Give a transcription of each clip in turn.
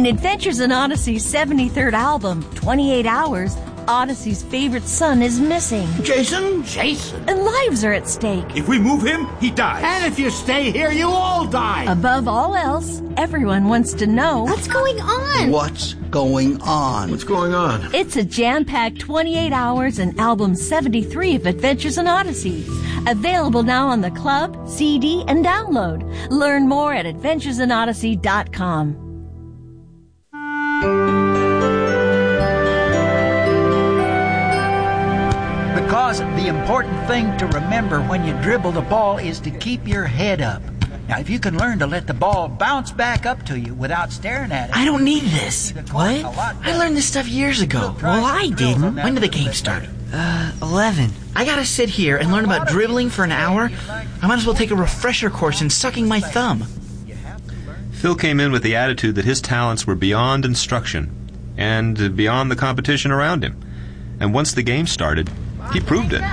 In Adventures in Odyssey's 73rd album, 28 Hours, Odyssey's favorite son is missing. Jason? And lives are at stake. If we move him, he dies. And if you stay here, you all die. Above all else, everyone wants to know what's going on. What's going on? What's going on? It's a jam-packed 28 hours and album 73 of Adventures in Odyssey. Available now on the club, CD, and download. Learn more at adventuresinodyssey.com. Because the important thing to remember when you dribble the ball is to keep your head up. Now, if you can learn to let the ball bounce back up to you without staring at it... I don't need this. What? I learned this stuff years ago. Well, I didn't. When did the game start? 11. I gotta sit here and learn about dribbling for an hour? I might as well take a refresher course in sucking my thumb. Phil came in with the attitude that his talents were beyond instruction and beyond the competition around him. And once the game started, he proved it.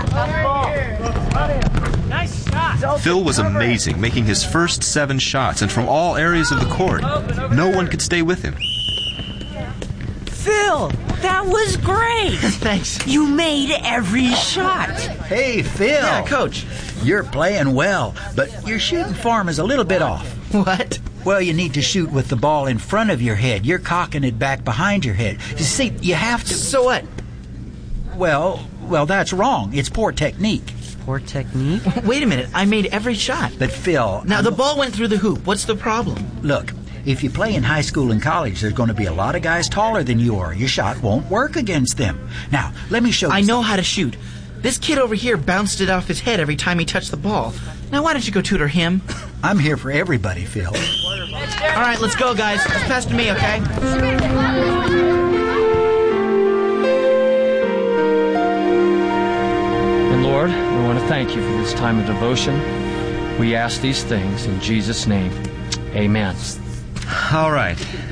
Phil was amazing, making his first 7 shots, and from all areas of the court. No one could stay with him. Phil, that was great. Thanks. You made every shot. Hey, Phil. Yeah, Coach. You're playing well, but your shooting form is a little bit off. What? Well, you need to shoot with the ball in front of your head. You're cocking it back behind your head. You see, you have to... So what? Well, that's wrong. It's poor technique. Poor technique? Wait a minute. I made every shot. But, Phil... Now, the ball went through the hoop. What's the problem? Look, if you play in high school and college, there's going to be a lot of guys taller than you are. Your shot won't work against them. Now, let me show you... I know how to shoot. This kid over here bounced it off his head every time he touched the ball. Now, why don't you go tutor him? I'm here for everybody, Phil. All right, let's go, guys. Let's pass to me, okay? And Lord, we want to thank you for this time of devotion. We ask these things in Jesus' name. Amen. All right.